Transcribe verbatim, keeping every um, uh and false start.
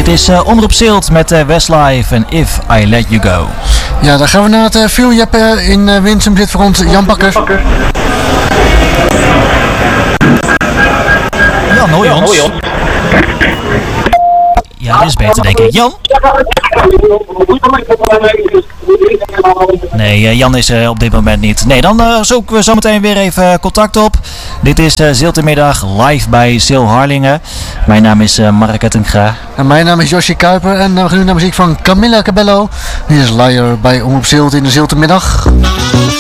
Dit is uh, Omroep Zilt met uh, Westlife en If I Let You Go. Ja, dan gaan we naar het uh, Phil-Jep uh, in uh, Winsum. Zit voor ons Jan Bakker. Jan, hoor je ons? Ja, dit is beter denk ik. Jan? Nee, uh, Jan is er uh, op dit moment niet. Nee, dan uh, zoeken we zometeen weer even uh, contact op. Dit is uh, Ziltermiddag live bij Sil Harlingen. Mijn naam is uh, Mark Ettinga. En mijn naam is Josje Kuiper. En uh, we gaan nu naar muziek van Camilla Cabello. Die is Liar bij Omroep Zilt in de Ziltermiddag.